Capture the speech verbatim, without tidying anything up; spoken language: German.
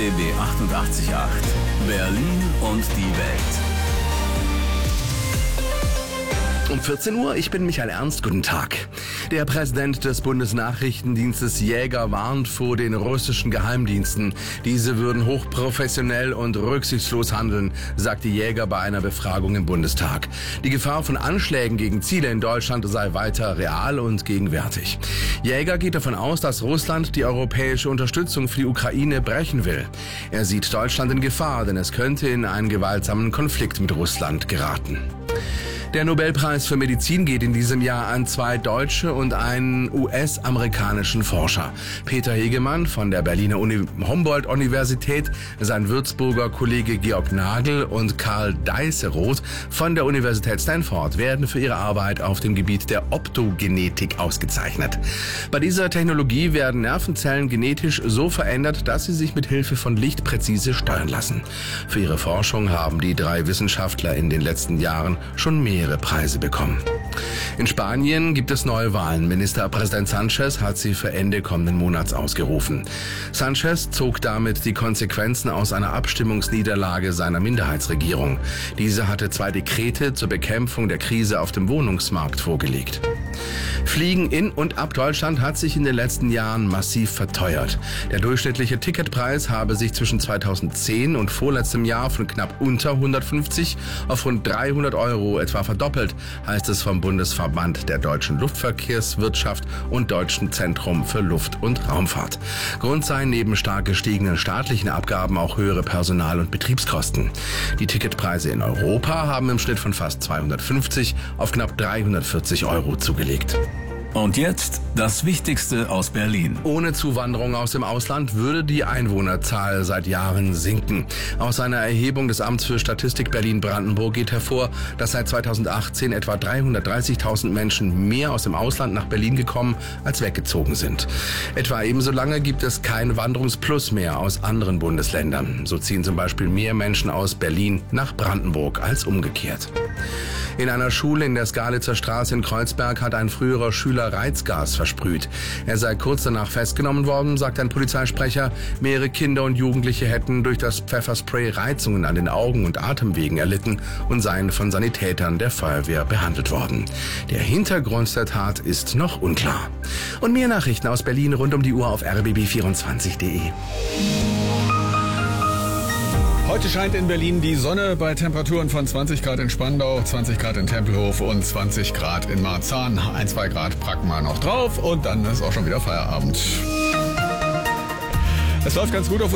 B B achtundachtzig Komma acht. Berlin und die Welt. Um vierzehn Uhr, ich bin Michael Ernst, guten Tag. Der Präsident des Bundesnachrichtendienstes Jäger warnt vor den russischen Geheimdiensten. Diese würden hochprofessionell und rücksichtslos handeln, sagte Jäger bei einer Befragung im Bundestag. Die Gefahr von Anschlägen gegen Ziele in Deutschland sei weiter real und gegenwärtig. Jäger geht davon aus, dass Russland die europäische Unterstützung für die Ukraine brechen will. Er sieht Deutschland in Gefahr, denn es könnte in einen gewaltsamen Konflikt mit Russland geraten. Der Nobelpreis für Medizin geht in diesem Jahr an zwei deutsche und einen U S-amerikanischen Forscher. Peter Hegemann von der Berliner Uni- Humboldt-Universität, sein Würzburger Kollege Georg Nagel und Karl Deisseroth von der Universität Stanford werden für ihre Arbeit auf dem Gebiet der Optogenetik ausgezeichnet. Bei dieser Technologie werden Nervenzellen genetisch so verändert, dass sie sich mit Hilfe von Licht präzise steuern lassen. Für ihre Forschung haben die drei Wissenschaftler in den letzten Jahren schon mehr Preise bekommen. In Spanien gibt es Neuwahlen. Ministerpräsident Sánchez hat sie für Ende kommenden Monats ausgerufen. Sánchez zog damit die Konsequenzen aus einer Abstimmungsniederlage seiner Minderheitsregierung. Diese hatte zwei Dekrete zur Bekämpfung der Krise auf dem Wohnungsmarkt vorgelegt. Fliegen in und ab Deutschland hat sich in den letzten Jahren massiv verteuert. Der durchschnittliche Ticketpreis habe sich zwischen zweitausendzehn und vorletztem Jahr von knapp unter hundertfünfzig auf rund dreihundert Euro etwa verdoppelt, heißt es vom Bundesverband der deutschen Luftverkehrswirtschaft und Deutschen Zentrum für Luft- und Raumfahrt. Grund seien neben stark gestiegenen staatlichen Abgaben auch höhere Personal- und Betriebskosten. Die Ticketpreise in Europa haben im Schnitt von fast zweihundertfünfzig auf knapp dreihundertvierzig Euro zugelegt. Und jetzt das Wichtigste aus Berlin. Ohne Zuwanderung aus dem Ausland würde die Einwohnerzahl seit Jahren sinken. Aus einer Erhebung des Amts für Statistik Berlin-Brandenburg geht hervor, dass seit zweitausendachtzehn etwa dreihundertdreißigtausend Menschen mehr aus dem Ausland nach Berlin gekommen als weggezogen sind. Etwa ebenso lange gibt es kein Wanderungsplus mehr aus anderen Bundesländern. So ziehen zum Beispiel mehr Menschen aus Berlin nach Brandenburg als umgekehrt. In einer Schule in der Skalitzer Straße in Kreuzberg hat ein früherer Schüler Reizgas versprüht. Er sei kurz danach festgenommen worden, sagt ein Polizeisprecher. Mehrere Kinder und Jugendliche hätten durch das Pfefferspray Reizungen an den Augen und Atemwegen erlitten und seien von Sanitätern der Feuerwehr behandelt worden. Der Hintergrund der Tat ist noch unklar. Und mehr Nachrichten aus Berlin rund um die Uhr auf r b b vierundzwanzig punkt d e. Heute scheint in Berlin die Sonne bei Temperaturen von zwanzig Grad in Spandau, zwanzig Grad in Tempelhof und zwanzig Grad in Marzahn. Ein, zwei Grad packen wir noch drauf und dann ist auch schon wieder Feierabend. Es läuft ganz gut auf